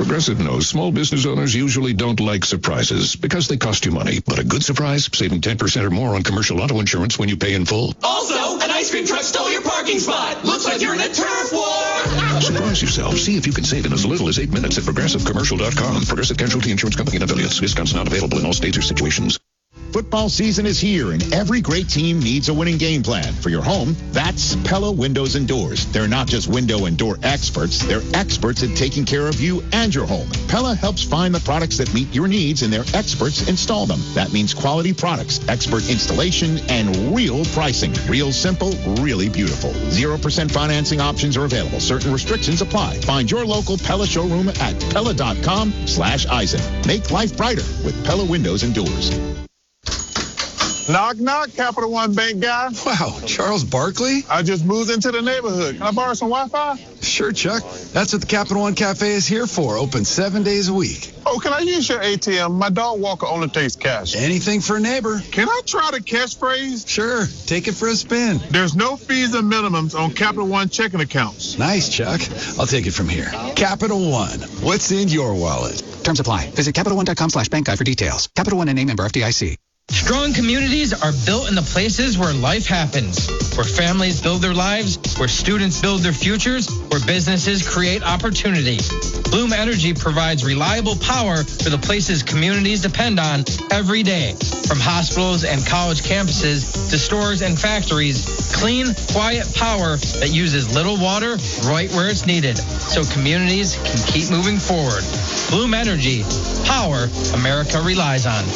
Progressive knows small business owners usually don't like surprises because they cost you money. But a good surprise, saving 10% or more on commercial auto insurance when you pay in full. Also, an ice cream truck stole your parking spot. Looks like you're in a turf war. Surprise yourself. See if you can save in as little as 8 minutes at ProgressiveCommercial.com. Progressive Casualty Insurance Company and affiliates. Discounts not available in all states or situations. Football season is here, and every great team needs a winning game plan. For your home, that's Pella Windows and Doors. They're not just window and door experts. They're experts at taking care of you and your home. Pella helps find the products that meet your needs, and their experts install them. That means quality products, expert installation, and real pricing. Real simple, really beautiful. 0% financing options are available. Certain restrictions apply. Find your local Pella showroom at Pella.com/Eisen. Make life brighter with Pella Windows and Doors. Knock, knock, Capital One Bank guy. Wow, Charles Barkley? I just moved into the neighborhood. Can I borrow some Wi-Fi? Sure, Chuck. That's what the Capital One Cafe is here for. Open 7 days a week. Oh, can I use your ATM? My dog walker only takes cash. Anything for a neighbor. Can I try the catchphrase? Sure. Take it for a spin. There's no fees and minimums on Capital One checking accounts. Nice, Chuck. I'll take it from here. Capital One. What's in your wallet? Terms apply. Visit CapitalOne.com/bankguide for details. Capital One and name member FDIC. Strong communities are built in the places where life happens, where families build their lives, where students build their futures, where businesses create opportunity. Bloom Energy provides reliable power for the places communities depend on every day. From hospitals and college campuses to stores and factories, clean, quiet power that uses little water right where it's needed, so communities can keep moving forward. Bloom Energy, power America relies on.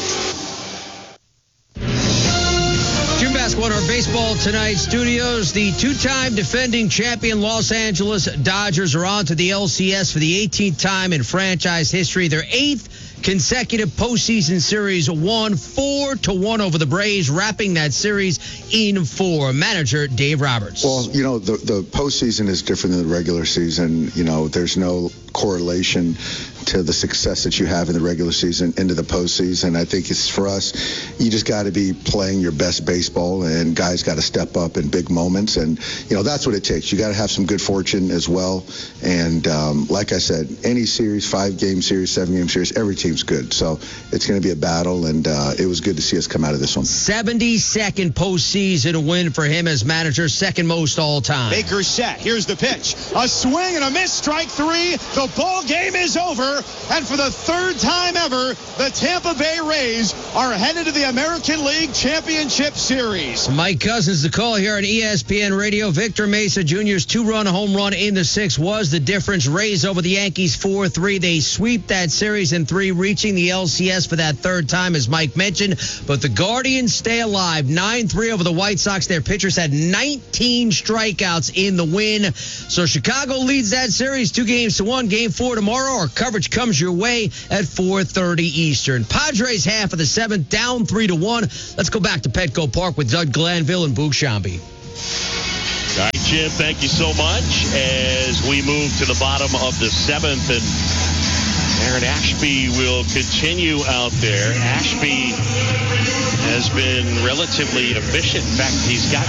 Jim Basketball, our baseball tonight studios. The two-time defending champion Los Angeles Dodgers are on to the LCS for the 18th time in franchise history. Their 8th consecutive postseason series, won 4-1 over the Braves, wrapping that series in 4. Manager Dave Roberts. Well, you know, the postseason is different than the regular season. You know, there's no correlation to the success that you have in the regular season into the postseason. I think it's for us, you just got to be playing your best baseball, and guys got to step up in big moments. And, you know, that's what it takes. You got to have some good fortune as well. And like I said, any series, 5-game series, 7-game series, every team's good. So it's going to be a battle, and it was good to see us come out of this one. 72nd postseason win for him as manager, second most all time. Baker set. Here's the pitch. A swing and a miss, strike 3. The ball game is over. And for the third time ever, the Tampa Bay Rays are headed to the American League Championship Series. Mike Cousins, the call here on ESPN Radio. Victor Mesa Jr.'s 2-run home run in the 6th was the difference. Rays over the Yankees 4-3. They sweep that series in 3, reaching the LCS for that third time, as Mike mentioned. But the Guardians stay alive. 9-3 over the White Sox. Their pitchers had 19 strikeouts in the win. So Chicago leads that series 2-1. Game 4 tomorrow. Our coverage comes your way at 4:30 Eastern. Padres half of the 7th, down 3-1. Let's go back to Petco Park with Doug Glanville and Boog Shambi. All right, Jim, thank you so much. As we move to the bottom of the 7th, and Aaron Ashby will continue out there. Ashby has been relatively efficient. In fact, he's got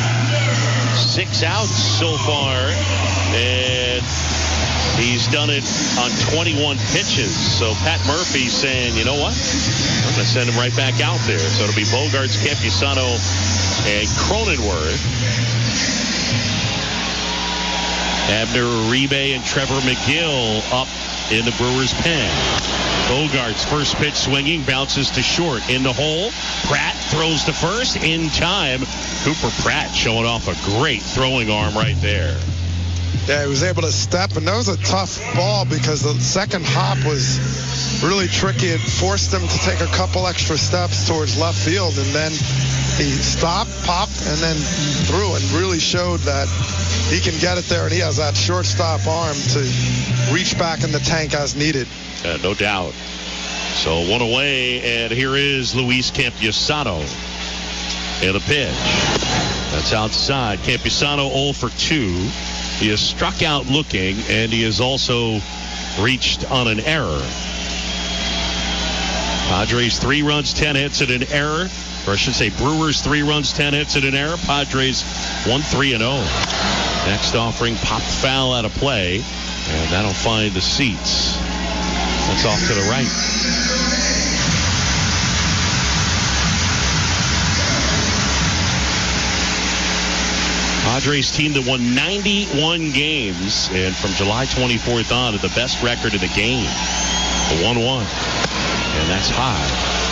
6 outs so far, and he's done it on 21 pitches. So Pat Murphy's saying, you know what? I'm going to send him right back out there. So it'll be Bogarts, Campusano, and Cronenworth. Abner Uribe and Trevor McGill up in the Brewers' pen. Bogarts, first pitch swinging, bounces to short. In the hole, Pratt throws to first in time. Cooper Pratt showing off a great throwing arm right there. Yeah, he was able to step, and that was a tough ball because the second hop was really tricky. It forced him to take a couple extra steps towards left field, and then he stopped, popped, and then threw, and really showed that he can get it there, and he has that shortstop arm to reach back in the tank as needed. No doubt. So 1 away, and here is Luis Campusano in the pitch. That's outside. Campusano 0 for 2. He has struck out looking, and he has also reached on an error. Padres 3 runs, 10 hits, and an error. Or I should say Brewers 3 runs, 10 hits, and an error. Padres 1-3-0. Next offering popped foul out of play, and that'll find the seats. That's off to the right. Padres team that won 91 games, and from July 24th on, the best record in the game, the 1-1, and that's high.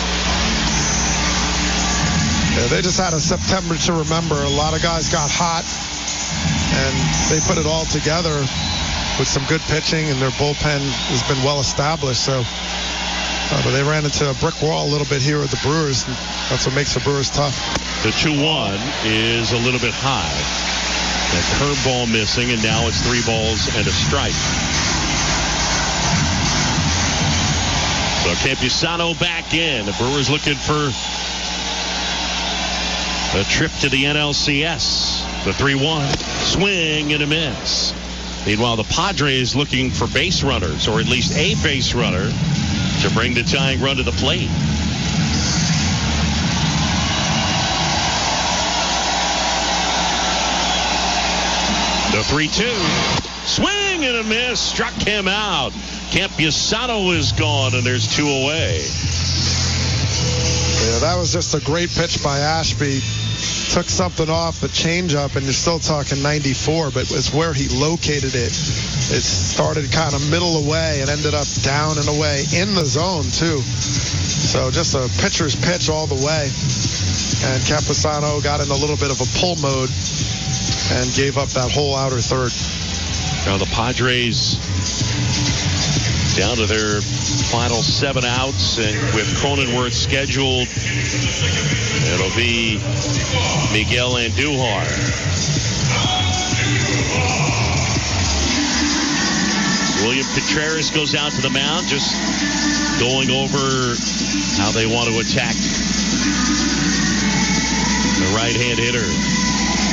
Yeah, they just had a September to remember. A lot of guys got hot, and they put it all together with some good pitching, and their bullpen has been well established. So, but they ran into a brick wall a little bit here with the Brewers. And that's what makes the Brewers tough. The 2-1 is a little bit high. That curveball missing, and now it's 3 balls and a strike. So Campusano back in. The Brewers looking for a trip to the NLCS. The 3-1. Swing and a miss. Meanwhile, the Padres looking for base runners, or at least a base runner, to bring the tying run to the plate. The 3-2. Swing and a miss. Struck him out. Campusano is gone, and there's 2 away. Yeah, that was just a great pitch by Ashby. Took something off the changeup, and you're still talking 94, but it's where he located it. It started kind of middle away and ended up down and away in the zone, too. So just a pitcher's pitch all the way. And Campusano got in a little bit of a pull mode and gave up that whole outer third. Now the Padres down to their final 7 outs, and with Cronenworth scheduled, it'll be Miguel Andujar. William Contreras goes out to the mound, just going over how they want to attack the right-hand hitter.